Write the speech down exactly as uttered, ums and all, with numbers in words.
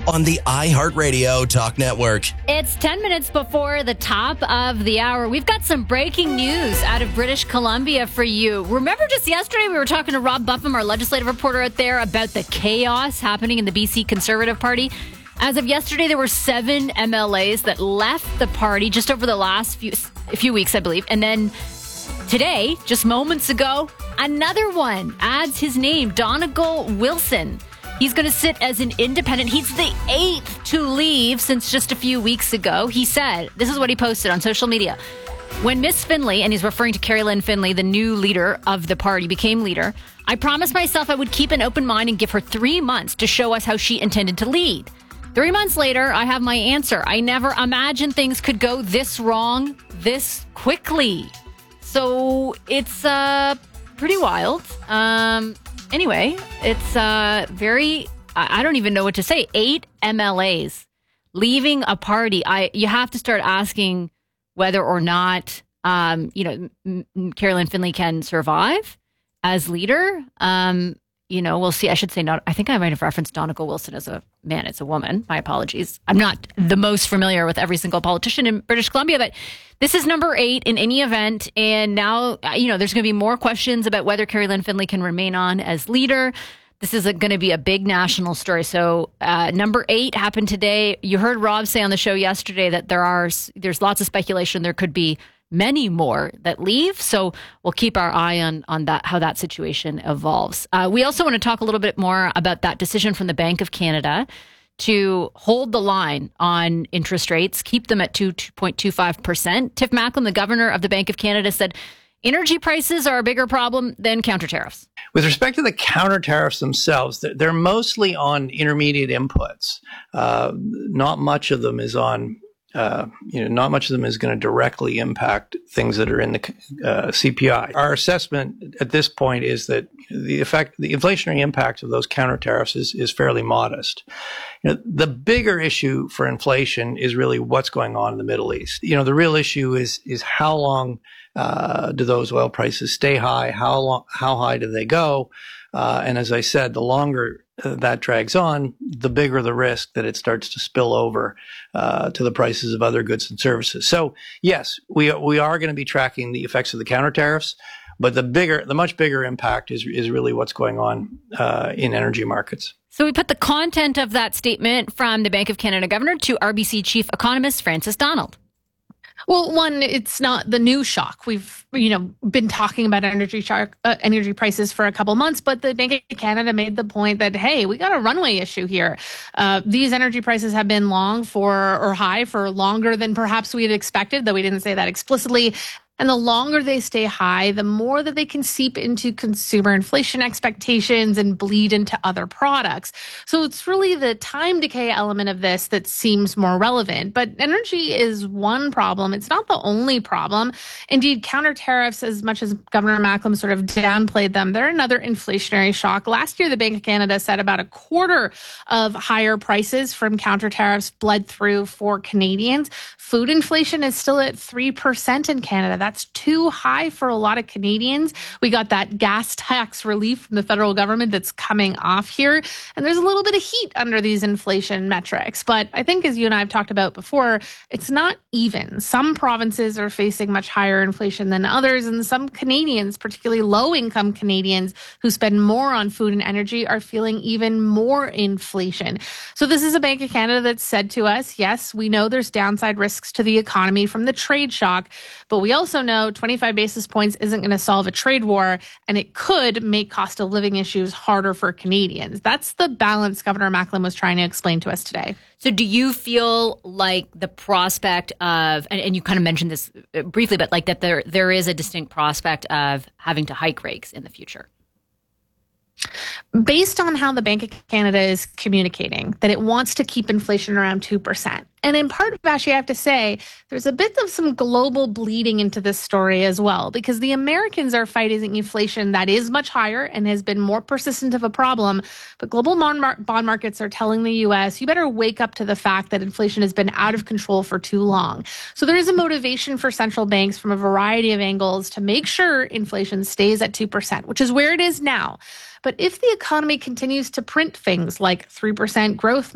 on the iHeartRadio Talk Network. It's ten minutes before the top of the hour. We've got some breaking news out of British Columbia for you. Remember just yesterday we were talking to Rob Buffum, our legislative reporter out there, about the chaos happening in the B C Conservative Party? As of yesterday, there were seven M L As that left the party just over the last few, a few weeks, I believe. And then today, just moments ago, another one adds his name, Donegal Wilson. He's going to sit as an independent. He's the eighth to leave since just a few weeks ago. He said, this is what he posted on social media. When Miss Finlay, and he's referring to Carrie Lynn Finlay, the new leader of the party, became leader, I promised myself I would keep an open mind and give her three months to show us how she intended to lead. Three months later, I have my answer. I never imagined things could go this wrong this quickly. So it's uh, pretty wild. Um, anyway, it's uh, very, I don't even know what to say. Eight M L As leaving a party. I You have to start asking whether or not, um, you know, M- M- Carrie Lynn Finlay can survive as leader. Um You know, we'll see. I should say not. I think I might have referenced Donegal Wilson as a man. It's a woman. My apologies. I'm not the most familiar with every single politician in British Columbia, but this is number eight in any event. And now, you know, there's going to be more questions about whether Carrie Lynn Finlay can remain on as leader. This is going to be a big national story. So uh, number eight happened today. You heard Rob say on the show yesterday that there are there's lots of speculation there could be many more that leave. So we'll keep our eye on on that, how that situation evolves. Uh, we also want to talk a little bit more about that decision from the Bank of Canada to hold the line on interest rates, keep them at two point two five percent. Tiff Macklem, the governor of the Bank of Canada, said energy prices are a bigger problem than counter tariffs. With respect to the counter tariffs themselves, they're mostly on intermediate inputs. Uh, not much of them is on Uh, you know, not much of them is going to directly impact things that are in the uh, C P I. Our assessment at this point is that the effect, the inflationary impact of those counter tariffs is, is fairly modest. You know, the bigger issue for inflation is really what's going on in the Middle East. You know, the real issue is is how long uh, do those oil prices stay high? How long? How high do they go? Uh, and as I said, the longer uh, that drags on, the bigger the risk that it starts to spill over uh, to the prices of other goods and services. So, yes, we we are going to be tracking the effects of the counter tariffs, but the bigger, the much bigger impact is is really what's going on uh, in energy markets. So we put the content of that statement from the Bank of Canada governor to R B C chief economist Frances Donald. Well, one, it's not the new shock. We've, you know, been talking about energy shock, uh, energy prices for a couple months, but the Bank of Canada made the point that, hey, we got a runway issue here. Uh, these energy prices have been long for or high for longer than perhaps we had expected, though we didn't say that explicitly. And the longer they stay high, the more that they can seep into consumer inflation expectations and bleed into other products. So it's really the time decay element of this that seems more relevant. But energy is one problem. It's not the only problem. Indeed, counter tariffs, as much as Governor Macklem sort of downplayed them, they're another inflationary shock. Last year, the Bank of Canada said about a quarter of higher prices from counter tariffs bled through for Canadians. Food inflation is still at three percent in Canada. That's too high for a lot of Canadians. We got that gas tax relief from the federal government that's coming off here. And there's a little bit of heat under these inflation metrics. But I think, as you and I have talked about before, it's not even. Some provinces are facing much higher inflation than others. And some Canadians, particularly low-income Canadians who spend more on food and energy, are feeling even more inflation. So this is a Bank of Canada that's said to us, yes, we know there's downside risks to the economy from the trade shock, but we also know twenty-five basis points isn't going to solve a trade war, and it could make cost of living issues harder for Canadians. That's the balance Governor Macklem was trying to explain to us today. So do you feel like the prospect of, and, and you kind of mentioned this briefly, but like that there there is a distinct prospect of having to hike rates in the future? Based on how the Bank of Canada is communicating that it wants to keep inflation around two percent. And in part, actually, I have to say, there's a bit of some global bleeding into this story as well, because the Americans are fighting inflation that is much higher and has been more persistent of a problem. But global bond markets are telling the U S, you better wake up to the fact that inflation has been out of control for too long. So there is a motivation for central banks from a variety of angles to make sure inflation stays at two percent, which is where it is now. But if the economy continues to print things like three percent growth